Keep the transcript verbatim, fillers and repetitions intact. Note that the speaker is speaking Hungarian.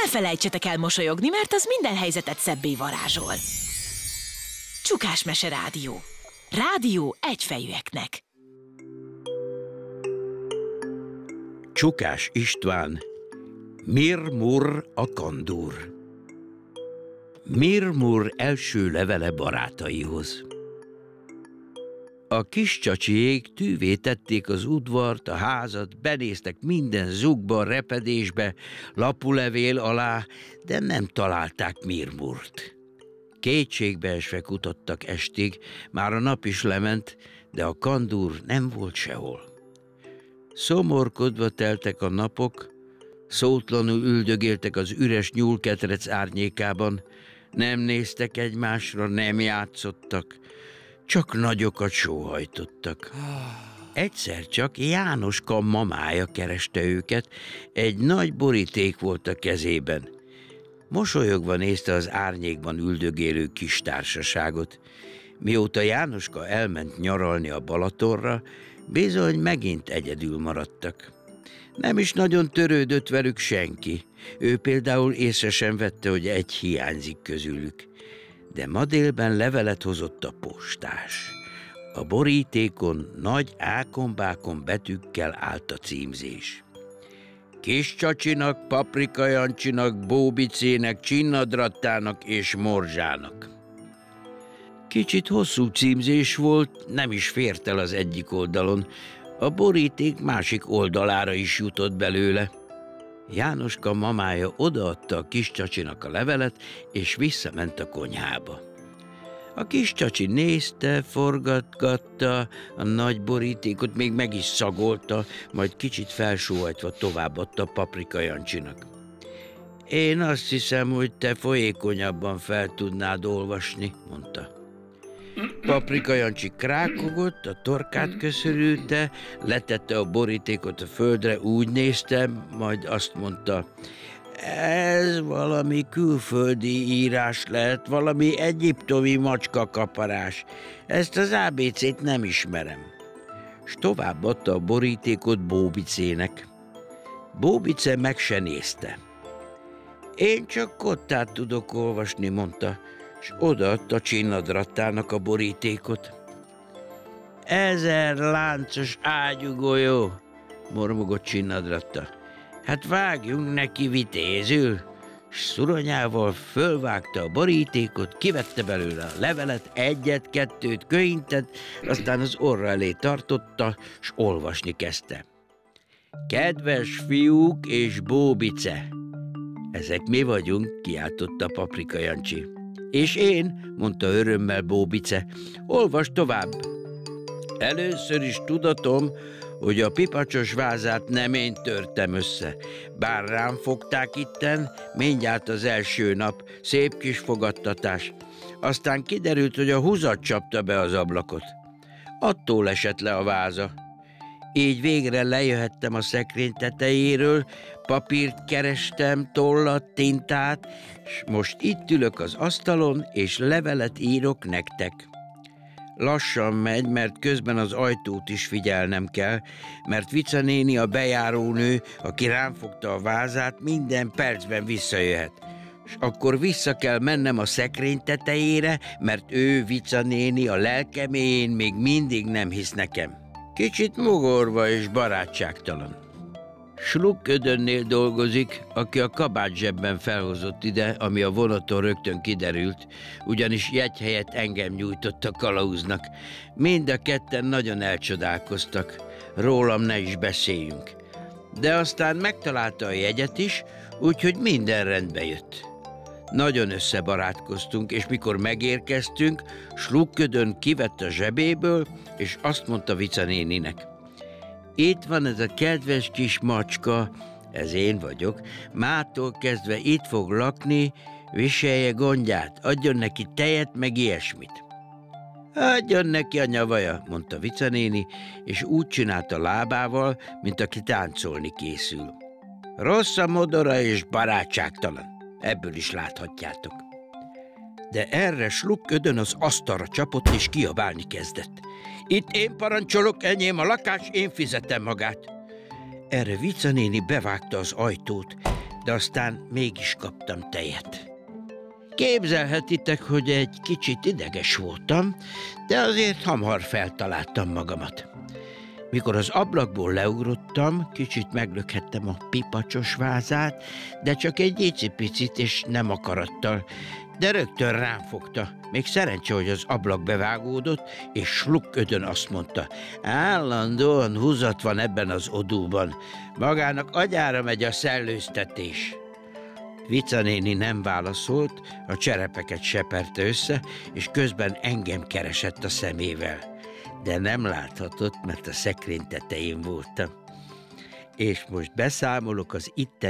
felejtsetek el mosolyogni, mert az minden helyzetet szebbé varázsol. Csukás Mese Rádió. Rádió egyfejűeknek. Csukás István, Mir-Mur a kandúr. Mir-Mur első levele barátaihoz. A kis csacsiék tűvé tették az udvart, a házat, benéztek minden zugba, repedésbe, lapulevél alá, de nem találták Mir-Murt. Kétségbeesve kutattak estig, már a nap is lement, de a kandúr nem volt sehol. Szomorkodva teltek a napok, szótlanul üldögéltek az üres nyúlketrec árnyékában, nem néztek egymásra, nem játszottak, csak nagyokat sóhajtottak. Egyszer csak Jánoska mamája kereste őket, egy nagy boríték volt a kezében. Mosolyogva nézte az árnyékban üldögélő kis társaságot. Mióta Jánoska elment nyaralni a Balatonra, bizony megint egyedül maradtak. Nem is nagyon törődött velük senki. Ő például észre sem vette, hogy egy hiányzik közülük. De ma délben levelet hozott a postás. A borítékon nagy ákombákon betűkkel állt a címzés. Kis Csacsinak, Paprika Jancsinak, Bóbicének, Csinnadrattának és Morzsának. Kicsit hosszú címzés volt, nem is fért el az egyik oldalon, a boríték másik oldalára is jutott belőle. Jánoska mamája odaadta a kis Csacsinak a levelet, és visszament a konyhába. A kis Csacsi nézte, forgatgatta a nagy borítékot, még meg is szagolta, majd kicsit felsóhajtva továbbadta Paprika Jancsinak. Én azt hiszem, hogy te folyékonyabban fel tudnád olvasni, mondta. Paprika Jancsi krákogott, a torkát köszörülte, letette a borítékot a földre, úgy nézte, majd azt mondta, ez valami külföldi írás lehet, valami egyiptomi macskakaparás. Ezt az á bé cét nem ismerem. S továbbadta a borítékot Bóbicének. Bóbice meg se nézte. Én csak kottát tudok olvasni, mondta, s odaadta Csinnadrattának a borítékot. Ezer láncos ágyúgolyó, mormogott Csinnadratta. Hát vágjunk neki vitézül, s szuronyával fölvágta a borítékot, kivette belőle a levelet, egyet-kettőt köintett, aztán az orra elé tartotta, s olvasni kezdte. Kedves fiúk és Bóbice! Ezek mi vagyunk, kiáltotta Paprika Jancsi. És én, mondta örömmel Bóbice, olvasd tovább. Először is tudatom, hogy a pipacsos vázát nem én törtem össze. Bár rám fogták itten, mindjárt az első nap, szép kis fogadtatás. Aztán kiderült, hogy a húzat csapta be az ablakot. Attól esett le a váza. Így végre lejöhettem a szekrény tetejéről, papírt kerestem, tollat, tintát, s most itt ülök az asztalon, és levelet írok nektek. Lassan megy, mert közben az ajtót is figyelnem kell, mert Vica néni a bejárónő, aki rám fogta a vázát, minden percben visszajöhet. És akkor vissza kell mennem a szekrény tetejére, mert ő, Vica néni, a lelkeméjén még mindig nem hisz nekem. Kicsit mogorva és barátságtalan. Slukködönnél dolgozik, aki a kabátzsebben felhozott ide, ami a vonaton rögtön kiderült, ugyanis jegy helyett engem nyújtott a kalauznak. Mind a ketten nagyon elcsodálkoztak, rólam ne is beszéljünk. De aztán megtalálta a jegyet is, úgyhogy minden rendbe jött. Nagyon összebarátkoztunk, és mikor megérkeztünk, Slukködön kivett a zsebéből, és azt mondta Vica néninek. Itt van ez a kedves kis macska, ez én vagyok, mától kezdve itt fog lakni, viselje gondját, adjon neki tejet, meg ilyesmit. Adjon neki a nyavaja, mondta Vica néni, és úgy csinálta lábával, mint aki táncolni készül. Rossz a modora és barátságtalan, ebből is láthatjátok. De erre Slukködön az asztalra csapott, és kiabálni kezdett. Itt én parancsolok, enyém a lakás, én fizetem magát. Erre Vica néni bevágta az ajtót. de aztán mégis kaptam tejet. Képzelhetitek, hogy egy kicsit ideges voltam, de azért hamar feltaláltam magamat. Mikor az ablakból leugrottam, kicsit meglökhettem a pipacsos vázát, de csak egy icipicit és nem akarattal, de rögtön rám fogta. Még szerencse, hogy az ablak bevágódott, és slukködön azt mondta: állandóan húzat van ebben az odúban, magának agyára megy a szellőztetés. Vica néni nem válaszolt, a cserepeket seperte össze, és közben engem keresett a szemével. De nem láthatott, mert a szekrény tetején voltam. És most beszámolok az itteni